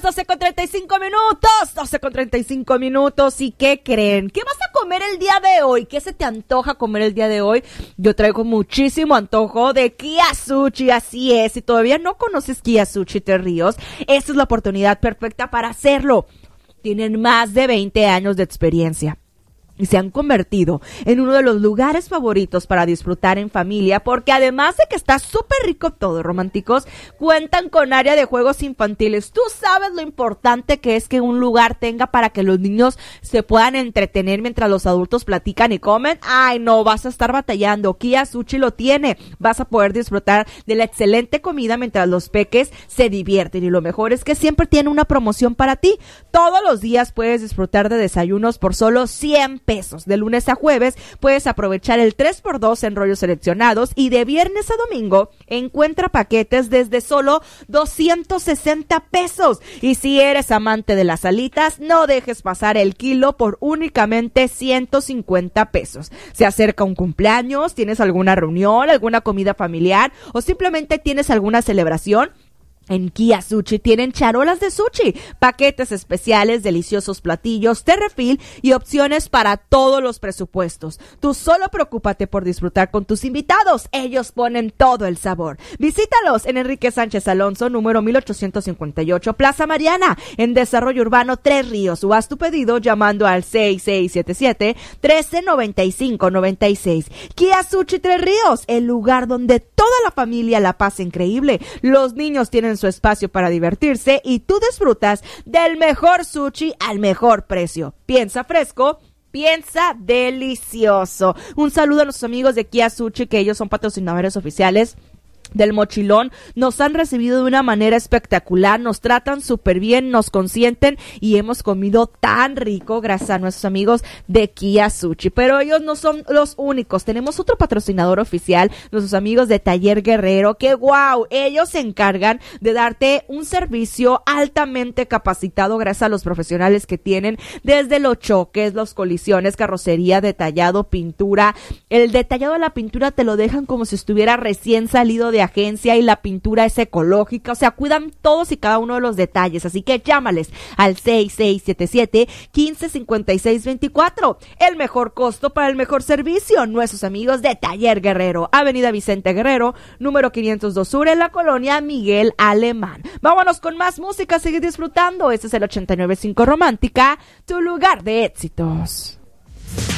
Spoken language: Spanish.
12:35. ¿Y qué creen? ¿Qué vas a comer el día de hoy? ¿Qué se te antoja comer el día de hoy? Yo traigo muchísimo antojo de Kia Sushi, así es. Si todavía no conoces Kia Sushi Tres Ríos, esta es la oportunidad perfecta para hacerlo. Tienen más de 20 años de experiencia y se han convertido en uno de los lugares favoritos para disfrutar en familia, porque además de que está súper rico todo, románticos, cuentan con área de juegos infantiles. Tú sabes lo importante que es que un lugar tenga para que los niños se puedan entretener mientras los adultos platican y comen. Ay, no, vas a estar batallando. Kia Sushi lo tiene. Vas a poder disfrutar de la excelente comida mientras los peques se divierten, y lo mejor es que siempre tiene una promoción para ti. Todos los días puedes disfrutar de desayunos por solo 100 pesos. De lunes a jueves puedes aprovechar el 3x2 en rollos seleccionados, y de viernes a domingo encuentra paquetes desde solo 260 pesos. Y si eres amante de las alitas, no dejes pasar el kilo por únicamente 150 pesos. Se acerca un cumpleaños, tienes alguna reunión, alguna comida familiar o simplemente tienes alguna celebración. En Kia Sushi tienen charolas de sushi, paquetes especiales, deliciosos platillos, té refill y opciones para todos los presupuestos. Tú solo preocúpate por disfrutar con tus invitados. Ellos ponen todo el sabor. Visítalos en Enrique Sánchez Alonso, número 1858, Plaza Mariana, en Desarrollo Urbano Tres Ríos. O haz tu pedido llamando al 6677-139596. Kia Sushi Tres Ríos, el lugar donde toda la familia la pasa increíble. Los niños tienen su espacio para divertirse y tú disfrutas del mejor sushi al mejor precio. Piensa fresco, piensa delicioso. Un saludo a los amigos de Kia Sushi, que ellos son patrocinadores oficiales del Mochilón. Nos han recibido de una manera espectacular, nos tratan súper bien, nos consienten y hemos comido tan rico gracias a nuestros amigos de Kia Sushi. Pero ellos no son los únicos, tenemos otro patrocinador oficial, nuestros amigos de Taller Guerrero, que wow, ellos se encargan de darte un servicio altamente capacitado gracias a los profesionales que tienen, desde los choques, las colisiones, carrocería, detallado, pintura. El detallado de la pintura te lo dejan como si estuviera recién salido de agencia, y la pintura es ecológica, o sea, cuidan todos y cada uno de los detalles. Así que llámales al 6677-155624. El mejor costo para el mejor servicio. Nuestros amigos de Taller Guerrero, Avenida Vicente Guerrero, número 502 Sur, en la colonia Miguel Alemán. Vámonos con más música, sigue disfrutando. Este es el 89.5 Romántica, tu lugar de éxitos.